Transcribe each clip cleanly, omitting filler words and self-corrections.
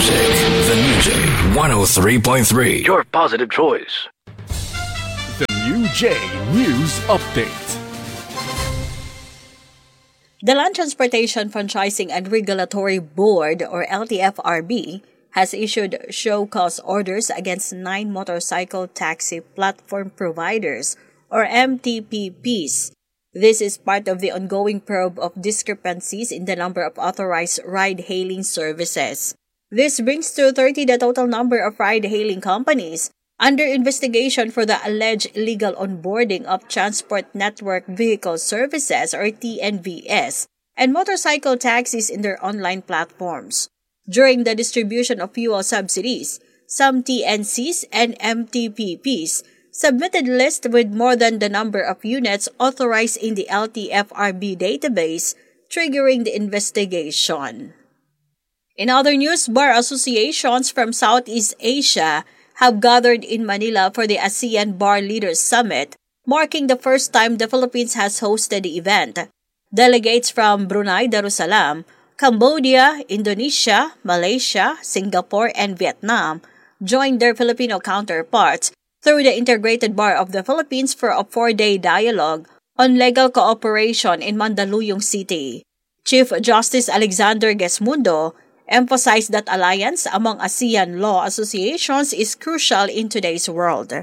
The Music 103.3. Your positive choice. The New J News Update. The Land Transportation Franchising and Regulatory Board, or LTFRB, has issued show cause orders against 9 motorcycle taxi platform providers, or MTPPs. This is part of the ongoing probe of discrepancies in the number of authorized ride-hailing services. This brings to 30 the total number of ride-hailing companies under investigation for the alleged illegal onboarding of Transport Network Vehicle Services, or TNVS, and motorcycle taxis in their online platforms. During the distribution of fuel subsidies, some TNCs and MTPPs submitted lists with more than the number of units authorized in the LTFRB database, triggering the investigation. In other news, bar associations from Southeast Asia have gathered in Manila for the ASEAN Bar Leaders Summit, marking the first time the Philippines has hosted the event. Delegates from Brunei Darussalam, Cambodia, Indonesia, Malaysia, Singapore, and Vietnam joined their Filipino counterparts through the Integrated Bar of the Philippines for a 4-day dialogue on legal cooperation in Mandaluyong City. Chief Justice Alexander Gesmundo emphasized that alliance among ASEAN law associations is crucial in today's world.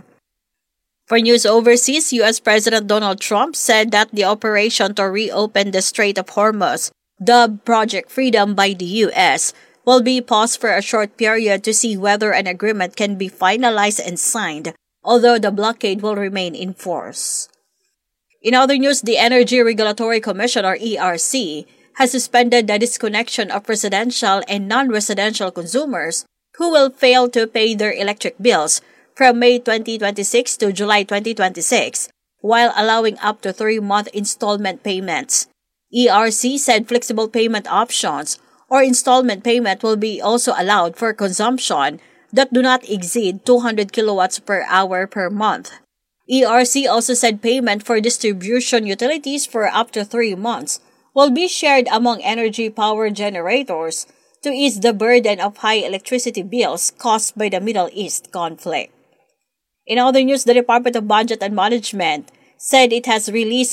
For news overseas, U.S. President Donald Trump said that the operation to reopen the Strait of Hormuz, dubbed Project Freedom by the U.S., will be paused for a short period to see whether an agreement can be finalized and signed, although the blockade will remain in force. In other news, the Energy Regulatory Commission, or ERC, has suspended the disconnection of residential and non-residential consumers who will fail to pay their electric bills from May 2026 to July 2026, while allowing up to 3-month installment payments. ERC said flexible payment options or installment payment will be also allowed for consumption that do not exceed 200 kilowatts per hour per month. ERC also said payment for distribution utilities for up to 3 months will be shared among energy power generators to ease the burden of high electricity bills caused by the Middle East conflict. In other news, the Department of Budget and Management said it has released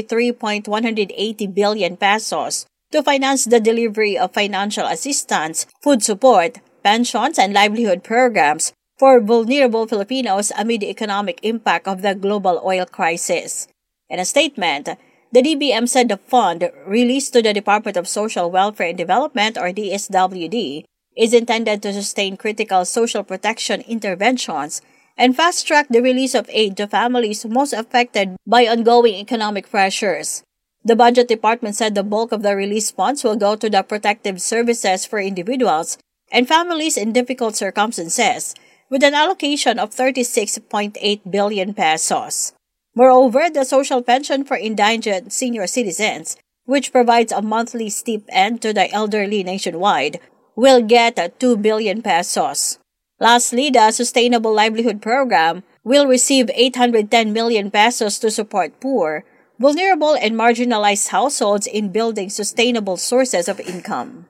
43.180 billion pesos to finance the delivery of financial assistance, food support, pensions, and livelihood programs for vulnerable Filipinos amid the economic impact of the global oil crisis. In a statement, the DBM said the fund, released to the Department of Social Welfare and Development, or DSWD, is intended to sustain critical social protection interventions and fast-track the release of aid to families most affected by ongoing economic pressures. The Budget Department said the bulk of the release funds will go to the protective services for individuals and families in difficult circumstances, with an allocation of 36.8 billion pesos. Moreover, the social pension for indigent senior citizens, which provides a monthly stipend to the elderly nationwide, will get 2 billion pesos. Lastly, the Sustainable Livelihood Program will receive 810 million pesos to support poor, vulnerable, and marginalized households in building sustainable sources of income.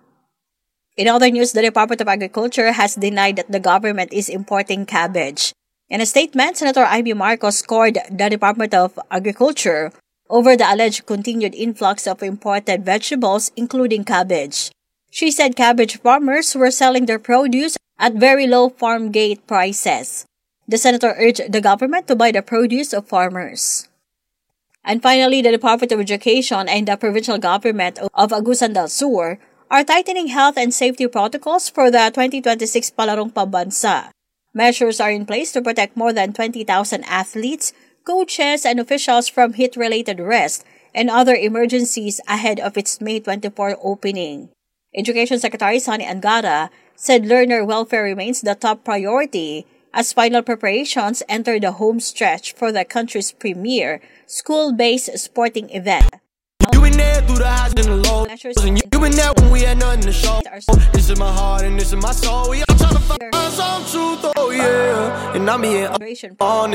In other news, the Department of Agriculture has denied that the government is importing cabbage. In a statement, Senator Ivy Marcos scored the Department of Agriculture over the alleged continued influx of imported vegetables, including cabbage. She said cabbage farmers were selling their produce at very low farm gate prices. The senator urged the government to buy the produce of farmers. And finally, the Department of Education and the provincial government of Agusan del Sur are tightening health and safety protocols for the 2026 Palarong Pambansa. Measures are in place to protect more than 20,000 athletes, coaches, and officials from heat-related risks and other emergencies ahead of its May 24 opening. Education Secretary Sonny Angara said learner welfare remains the top priority as final preparations enter the home stretch for the country's premier school-based sporting event. You been there through the highs and the lows, and you been there when we had nothing to show. This is my heart and this is my soul. We all trying to find some truth, oh yeah. And I'm here on